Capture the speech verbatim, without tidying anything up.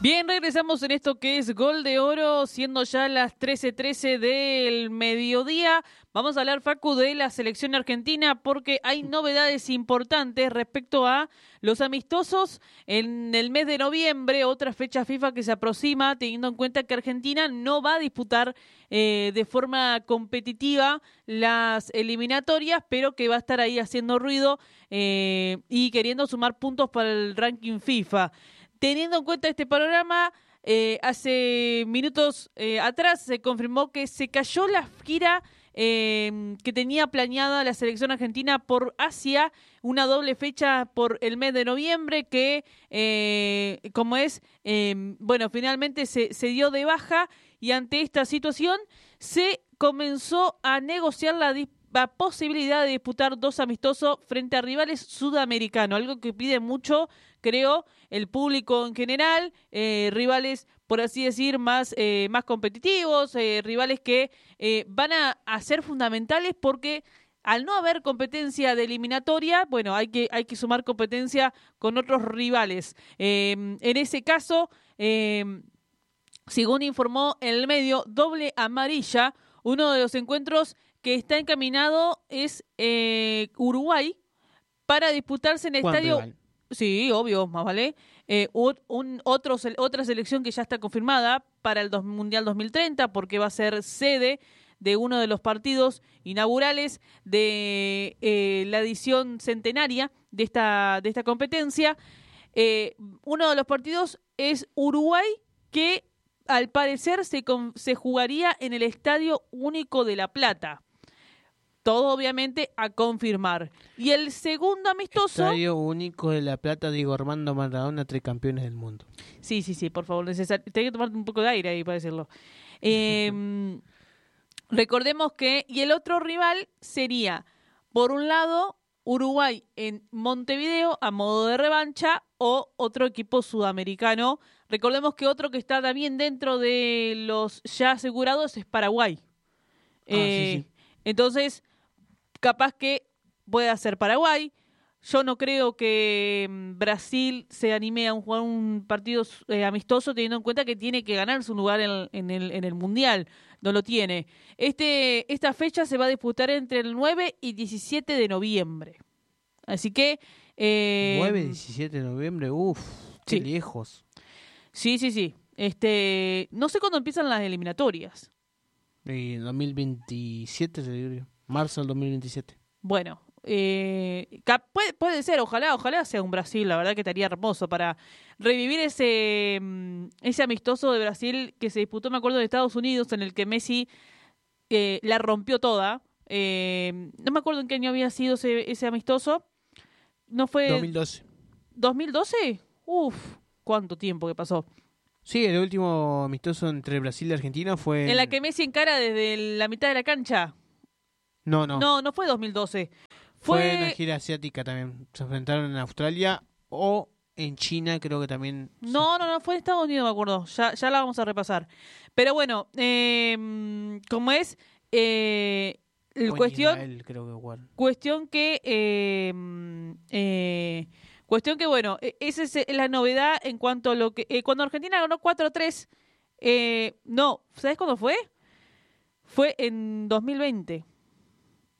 Bien, regresamos en esto que es Gol de Oro, siendo ya las trece trece del mediodía. Vamos a hablar, Facu, de la selección argentina porque hay novedades importantes respecto a los amistosos en el mes de noviembre, otra fecha FIFA que se aproxima, teniendo en cuenta que Argentina no va a disputar eh, de forma competitiva las eliminatorias, pero que va a estar ahí haciendo ruido eh, y queriendo sumar puntos para el ranking FIFA. Teniendo en cuenta este panorama, eh, hace minutos eh, atrás se confirmó que se cayó la gira eh, que tenía planeada la selección argentina por Asia, una doble fecha por el mes de noviembre que, eh, como es, eh, bueno, finalmente se, se dio de baja y ante esta situación se comenzó a negociar la disputa. La posibilidad de disputar dos amistosos frente a rivales sudamericanos, algo que pide mucho, creo, el público en general, eh, rivales, por así decir, más, eh, más competitivos, eh, rivales que eh, van a, a ser fundamentales porque al no haber competencia de eliminatoria, bueno, hay que, hay que sumar competencia con otros rivales. Eh, en ese caso, eh, según informó el medio Doble Amarilla, uno de los encuentros que está encaminado es eh, Uruguay para disputarse en el estadio. Rival? Sí, obvio, más vale. Eh, un, otro, otra selección que ya está confirmada para el dos, Mundial dos mil treinta porque va a ser sede de uno de los partidos inaugurales de eh, la edición centenaria de esta, de esta competencia. Eh, uno de los partidos es Uruguay, que al parecer se, se jugaría en el Estadio Único de La Plata. Todo obviamente a confirmar. Y el segundo amistoso... Estadio Único de La Plata, Diego Armando Maradona, tres campeones del mundo. Sí, sí, sí, por favor, necesario. Tengo que tomarte un poco de aire ahí para decirlo. Eh, recordemos que... Y el otro rival sería, por un lado, Uruguay en Montevideo a modo de revancha o otro equipo sudamericano. Recordemos que otro que está también dentro de los ya asegurados es Paraguay. Ah, eh, sí, sí. Entonces... capaz que pueda ser Paraguay. Yo no creo que Brasil se anime a un, jugar un partido eh, amistoso teniendo en cuenta que tiene que ganar su lugar en, en, el, en el Mundial. No lo tiene. Este, esta fecha se va a disputar entre el nueve y diecisiete de noviembre. Así que... Eh, nueve, diecisiete de noviembre, uff, qué sí. lejos. Sí, sí, sí. Este, no sé cuándo empiezan las eliminatorias. En dos mil veintisiete, se diría. Marzo del dos mil veintisiete. Bueno, eh, puede, puede ser, ojalá, ojalá sea un Brasil, la verdad que estaría hermoso para revivir ese, ese amistoso de Brasil que se disputó, me acuerdo, en Estados Unidos, en el que Messi eh, la rompió toda. Eh, no me acuerdo en qué año había sido ese, ese amistoso. ¿No fue dos mil doce. ¿dos mil doce? Uf, cuánto tiempo que pasó. Sí, el último amistoso entre Brasil y Argentina fue... En, en la que Messi encara desde la mitad de la cancha. No, no. No, no fue dos mil doce. Fue, Fue en la gira asiática también. Se enfrentaron en Australia o en China, creo que también. No, no, no, fue en Estados Unidos, me acuerdo. Ya, ya la vamos a repasar. Pero bueno, eh, como es, eh, el cuestión, Israel, creo que igual. cuestión que, eh, eh, cuestión que bueno, esa es la novedad en cuanto a lo que, eh, cuando Argentina ganó cuatro a tres, eh, no, ¿sabes cuándo fue? Fue en dos mil veinte.